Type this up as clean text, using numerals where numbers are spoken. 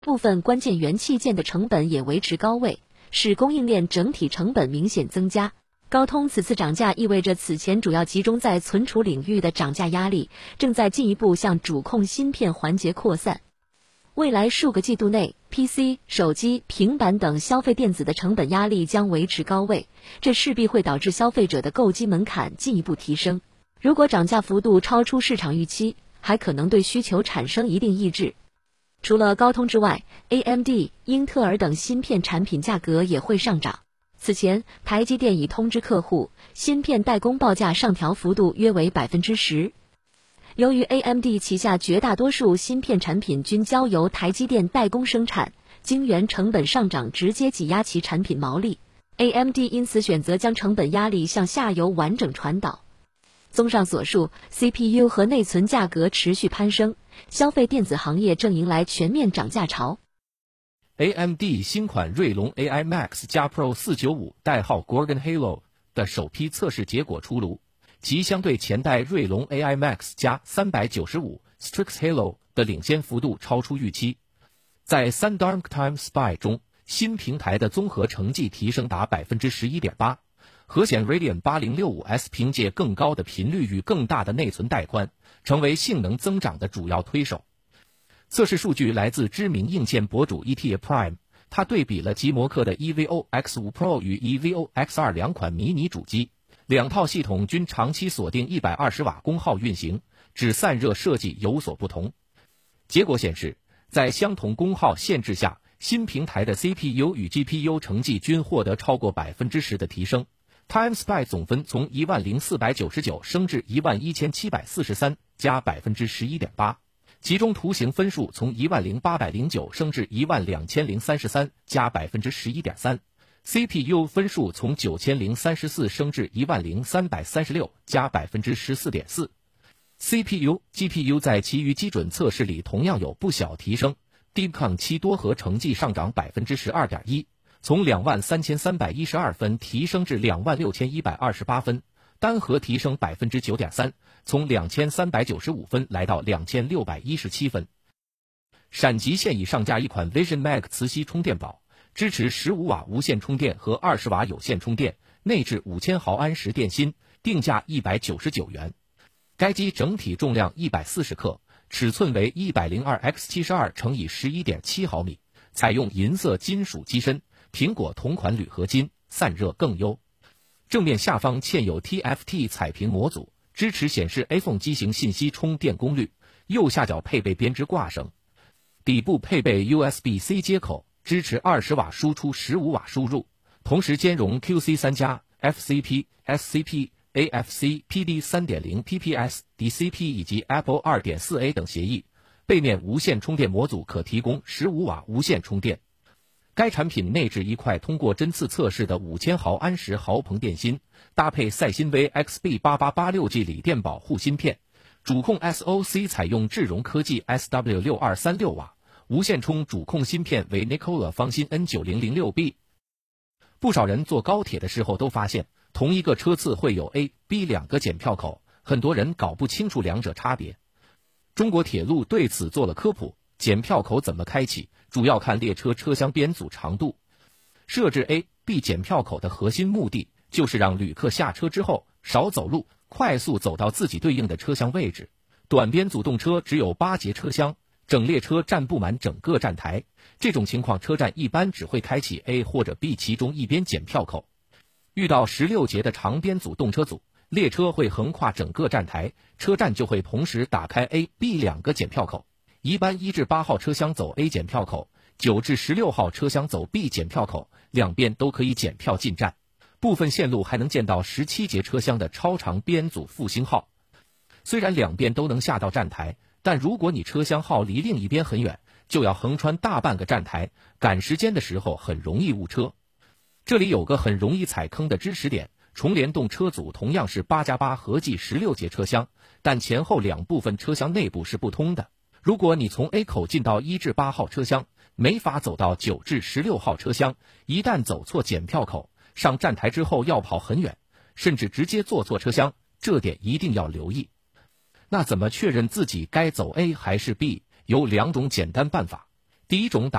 部分关键元器件的成本也维持高位，使供应链整体成本明显增加。高通此次涨价意味着此前主要集中在存储领域的涨价压力正在进一步向主控芯片环节扩散。未来数个季度内 ，PC、手机、平板等消费电子的成本压力将维持高位，这势必会导致消费者的购机门槛进一步提升。如果涨价幅度超出市场预期，还可能对需求产生一定抑制。除了高通之外 ，AMD、英特尔等芯片产品价格也会上涨。此前，台积电已通知客户，芯片代工报价上调幅度约为 10%。由于 AMD 旗下绝大多数芯片产品均交由台积电代工生产，晶圆成本上涨直接挤压其产品毛利。AMD 因此选择将成本压力向下游完整传导。综上所述 ，CPU 和内存价格持续攀升，消费电子行业正迎来全面涨价潮。 AMD 新款锐龙 AI Max 加 Pro 495代号 Gorgon Halo 的首批测试结果出炉，其相对前代锐龙 AI Max 加395 Strix Halo 的领先幅度超出预期。在3DarkTime Spy 中，新平台的综合成绩提升达 11.8%， 核显 Radeon 8065S 凭借更高的频率与更大的内存带宽，成为性能增长的主要推手。测试数据来自知名硬件博主 ETA Prime， 他对比了吉摩克的 EVO X5 Pro 与 EVO X2 两款迷你主机，两套系统均长期锁定120瓦功耗运行，只散热设计有所不同。结果显示，在相同功耗限制下，新平台的 CPU 与 GPU 成绩均获得超过 10% 的提升。Time Spy 总分从10499升至11743，加 11.8%。其中图形分数从10809升至12033，加 11.3%。CPU 分数从9034升至10336，加 14.4%。CPU、GPU 在其余基准测试里同样有不小提升。DeepCon 7多核成绩上涨 12.1%， 从23312分提升至26128分。单核提升 9.3%， 从2395分来到2617分。闪极现已上架一款 Vision Mag 磁吸充电宝，支持15瓦无线充电和20瓦有线充电，内置5000毫安时电芯，定价199元。该机整体重量140克，尺寸为 102x72 乘以 11.7 毫米，采用银色金属机身，苹果同款铝合金，散热更优。正面下方嵌有 TFT 彩屏模组，支持显示 iPhone 机型信息充电功率，右下角配备编织挂绳。底部配备 USB-C 接口，支持20瓦输出15瓦输入，同时兼容 QC3+、FCP、SCP、AFC、PD 3.0、PPS、DCP 以及 Apple 2.4A 等协议。背面无线充电模组可提供15瓦无线充电。该产品内置一块通过针刺测试的5000毫安时豪硼电芯，搭配赛欣威 XB8886G 锂电保护芯片，主控 SoC 采用智荣科技 SW6236瓦，无线充主控芯片为 Nikola 方芯 N9006B。不少人坐高铁的时候都发现，同一个车次会有 A、B 两个检票口，很多人搞不清楚两者差别。中国铁路对此做了科普，检票口怎么开启，主要看列车车厢编组长度。设置 A、B 检票口的核心目的，就是让旅客下车之后少走路，快速走到自己对应的车厢位置。短编组动车只有8节车厢，整列车站不满整个站台，这种情况车站一般只会开启 A 或者 B 其中一边检票口。遇到16节的长编组动车组，列车会横跨整个站台，车站就会同时打开 A、B 两个检票口。一般1至8号车厢走 A 检票口，9至16号车厢走 B 检票口，两边都可以检票进站。部分线路还能见到17节车厢的超长编组复兴号。虽然两边都能下到站台，但如果你车厢号离另一边很远，就要横穿大半个站台，赶时间的时候很容易误车。这里有个很容易踩坑的支持点，重联动车组同样是8+8合计16节车厢，但前后两部分车厢内部是不通的。如果你从 A 口进到1至8号车厢，没法走到9至16号车厢，一旦走错检票口，上站台之后要跑很远，甚至直接坐错车厢，这点一定要留意。那怎么确认自己该走 A 还是 B？ 有2种简单办法。 第一种